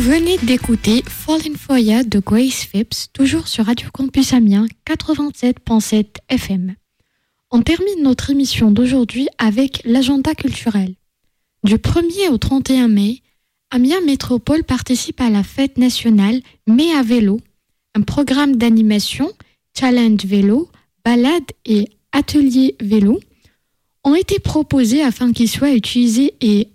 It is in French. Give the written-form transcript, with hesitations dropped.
venez d'écouter Falling for Ya de Grace Phipps, toujours sur Radio Campus Amiens 87.7 FM. On termine notre émission d'aujourd'hui avec l'agenda culturel. Du 1er au 31 mai, Amiens Métropole participe à la fête nationale Mai à vélo, un programme d'animation, challenge vélo, balade et atelier vélo ont été proposés afin qu'ils soient utilisés et